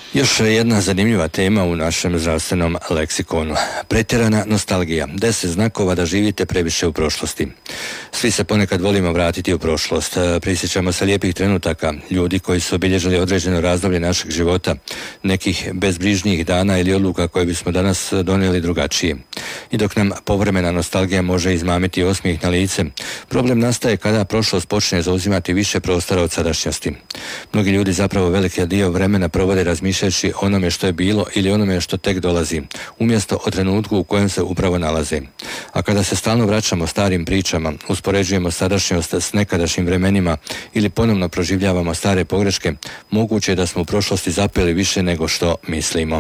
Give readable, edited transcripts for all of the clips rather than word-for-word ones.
Još jedna zanimljiva tema u našem zdravstvenom leksikonu. Pretjerana nostalgija. 10 znakova da živite previše u prošlosti. Svi se ponekad volimo vratiti u prošlost. Prisjećamo se lijepih trenutaka, ljudi koji su obilježili određeno razdoblje našeg života, nekih bezbrižnijih dana ili odluka koje bismo danas donijeli drugačije. I dok nam povremena nostalgija može izmamiti osmijeh na lice, problem nastaje kada prošlost počne zauzimati više prostora od sadašnjosti. Mnogi ljudi zapravo veliki dio vremena provode razmišljajući onome što je bilo ili onome što tek dolazi, umjesto o trenutku u kojem se upravo nalaze. A kada se stalno vraćamo starim pričama, uspoređujemo sadašnjost s nekadašnjim vremenima ili ponovno proživljavamo stare pogreške, moguće je da smo u prošlosti zapeli više nego što mislimo.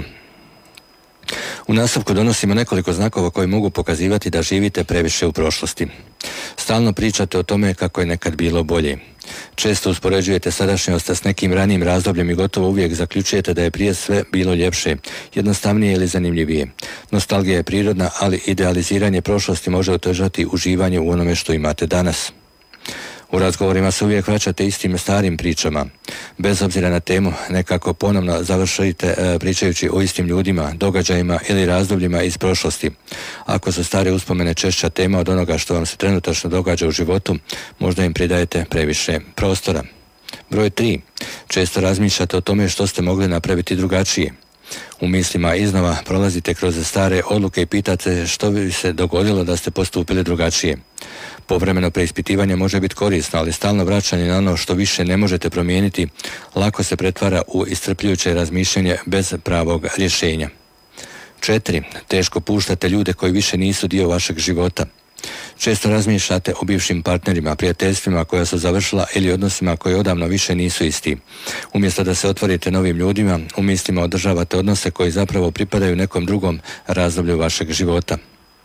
U nastavku donosimo nekoliko znakova koji mogu pokazivati da živite previše u prošlosti. Stalno pričate o tome kako je nekad bilo bolje. Često uspoređujete sadašnjost s nekim ranijim razdobljem i gotovo uvijek zaključujete da je prije sve bilo ljepše, jednostavnije ili zanimljivije. Nostalgija je prirodna, ali idealiziranje prošlosti može otežati uživanje u onome što imate danas. U razgovorima se uvijek vraćate istim starim pričama. Bez obzira na temu, nekako ponovno završite pričajući o istim ljudima, događajima ili razdobljima iz prošlosti. Ako su stare uspomene češća tema od onoga što vam se trenutačno događa u životu, možda im pridajete previše prostora. Broj 3. Često razmišljate o tome što ste mogli napraviti drugačije. U mislima iznova prolazite kroz stare odluke i pitate što bi se dogodilo da ste postupili drugačije. Povremeno preispitivanje može biti korisno, ali stalno vraćanje na ono što više ne možete promijeniti lako se pretvara u iscrpljujuće razmišljanje bez pravog rješenja. 4. Teško puštate ljude koji više nisu dio vašeg života. Često razmišljate o bivšim partnerima, prijateljstvima koja su završila ili odnosima koji odavno više nisu isti. Umjesto da se otvorite novim ljudima, u mislima održavate odnose koji zapravo pripadaju nekom drugom razdoblju vašeg života.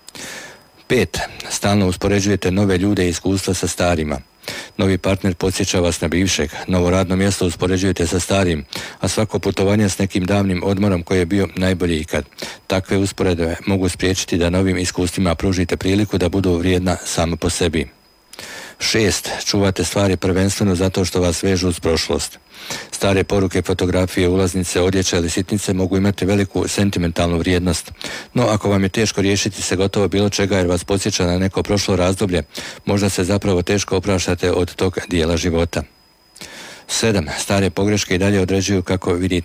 5. Stalno uspoređujete nove ljude i iskustva sa starima. Novi partner podsjeća vas na bivšeg, novo radno mjesto uspoređujete sa starim, a svako putovanje s nekim davnim odmorom koji je bio najbolji ikad. Takve usporedbe mogu spriječiti da novim iskustvima pružite priliku da budu vrijedna sama po sebi. 6. Čuvate stvari prvenstveno zato što vas vežu uz prošlost. Stare poruke, fotografije, ulaznice, odjeća ili sitnice mogu imati veliku sentimentalnu vrijednost. No, ako vam je teško riješiti se gotovo bilo čega jer vas podsjeća na neko prošlo razdoblje, možda se zapravo teško opraštate od tog dijela života. 7. Stare pogreške i dalje određuju kako vidite